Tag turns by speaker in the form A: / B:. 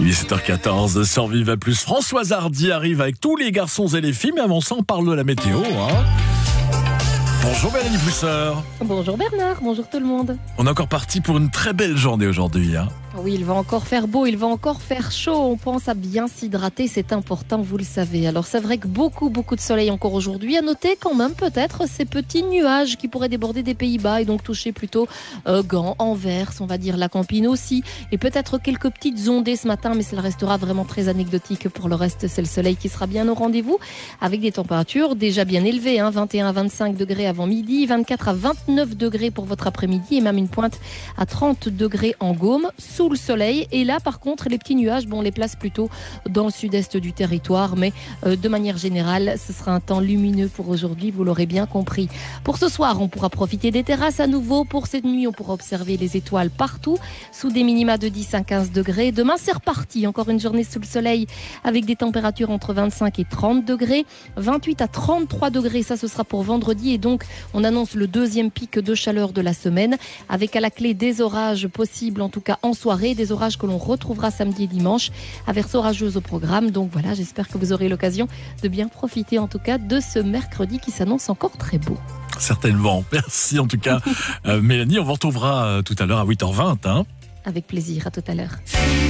A: Il est 7h14 sur Vive Plus. Françoise Hardy arrive avec tous les garçons et les filles, mais avant ça, on parle de la météo. Bonjour Mélanie Pousseur.
B: Bonjour Bernard, bonjour tout le monde.
A: On est encore parti pour une très belle journée aujourd'hui.
B: Oui, il va encore faire beau, il va encore faire chaud. On pense à bien s'hydrater, c'est important, vous le savez. Alors c'est vrai que beaucoup de soleil encore aujourd'hui. À noter quand même peut-être ces petits nuages qui pourraient déborder des Pays-Bas et donc toucher plutôt Gand, Anvers, on va dire la Campine aussi. Et peut-être quelques petites ondées ce matin, mais cela restera vraiment très anecdotique. Pour le reste, c'est le soleil qui sera bien au rendez-vous avec des températures déjà bien élevées. 21 à 25 degrés avant midi, 24 à 29 degrés pour votre après-midi et même une pointe à 30 degrés en Gaume. Sous le soleil, et là par contre les petits nuages, on les place plutôt dans le sud-est du territoire, mais de manière générale ce sera un temps lumineux pour aujourd'hui, vous l'aurez bien compris. Pour ce soir on pourra profiter des terrasses à nouveau. Pour cette nuit on pourra observer les étoiles partout sous des minima de 10 à 15 degrés. Demain c'est reparti, encore une journée sous le soleil avec des températures entre 25 et 30 degrés, 28 à 33 degrés, ça ce sera pour vendredi, et donc on annonce le deuxième pic de chaleur de la semaine avec à la clé des orages possibles, en tout cas en soirée, des orages que l'on retrouvera samedi et dimanche, averses orageuses au programme. Donc voilà, j'espère que vous aurez l'occasion de bien profiter en tout cas de ce mercredi qui s'annonce encore très beau.
A: Certainement, merci en tout cas Mélanie, on vous retrouvera tout à l'heure à 8h20.
B: Avec plaisir, à tout à l'heure.